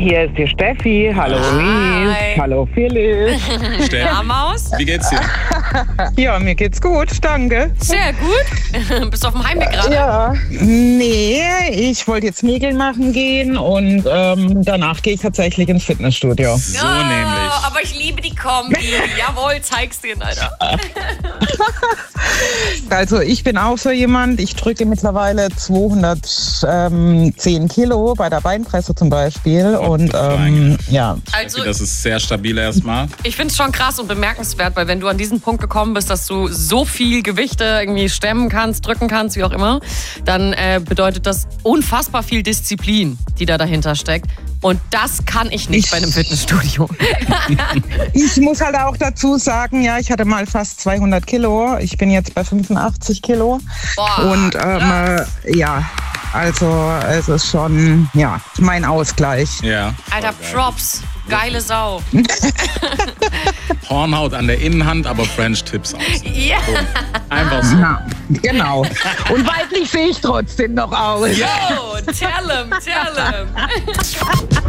hier ist die Steffi. Hallo Hi. Ries. Hallo Philipp. Na, Maus? Wie geht's dir? Ja, mir geht's gut, danke. Sehr gut. Bist du auf dem Heimweg gerade? Ja, nee, ich wollte jetzt Nägel machen gehen und danach gehe ich tatsächlich ins Fitnessstudio. So nämlich. Aber ich liebe die Kombi. Jawohl, zeig's dir, Alter. Also ich bin auch so jemand, ich drücke mittlerweile 210 Kilo bei der Beinpresse zum Beispiel. Und ja. Also, Das ist sehr stabil erstmal. ich find's schon krass und bemerkenswert, weil wenn du an diesen Punkt gekommen bist, dass du so viel Gewichte irgendwie stemmen kannst, drücken kannst, wie auch immer, dann bedeutet das unfassbar viel Disziplin, die da dahinter steckt. Und das kann ich nicht bei einem Fitnessstudio. Ich muss halt auch dazu sagen, ja, ich hatte mal fast 200 Kilo. Ich bin jetzt bei 85 Kilo. Boah, Und ja, also es ist schon ja mein Ausgleich. Ja. Alter, Props. Geile Sau. Hornhaut an der Innenhand, aber French Tips aus. Ja. Einfach so. Na, genau. Und weiblich sehe ich trotzdem noch aus. Yo, tell him.